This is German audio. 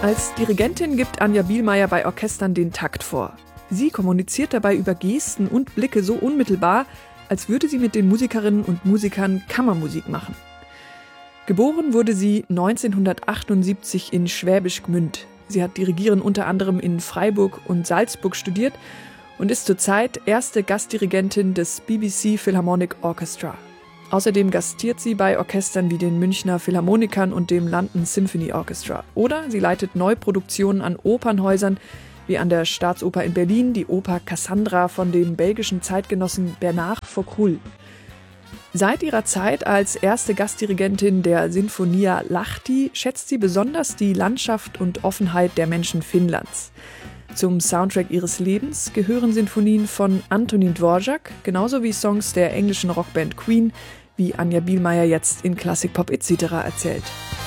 Als Dirigentin gibt Anja Bielmeier bei Orchestern den Takt vor. Sie kommuniziert dabei über Gesten und Blicke so unmittelbar, als würde sie mit den Musikerinnen und Musikern Kammermusik machen. Geboren wurde sie 1978 in Schwäbisch Gmünd. Sie hat Dirigieren unter anderem in Freiburg und Salzburg studiert und ist zurzeit erste Gastdirigentin des BBC Philharmonic Orchestra. Außerdem gastiert sie bei Orchestern wie den Münchner Philharmonikern und dem London Symphony Orchestra. Oder sie leitet Neuproduktionen an Opernhäusern, wie an der Staatsoper in Berlin die Oper Cassandra von dem belgischen Zeitgenossen Bernard Focrull. Seit ihrer Zeit als erste Gastdirigentin der Sinfonia Lahti schätzt sie besonders die Landschaft und Offenheit der Menschen Finnlands. Zum Soundtrack ihres Lebens gehören Sinfonien von Antonín Dvořák, genauso wie Songs der englischen Rockband Queen, wie Anja Bielmeier jetzt in Klassik Pop etc. erzählt.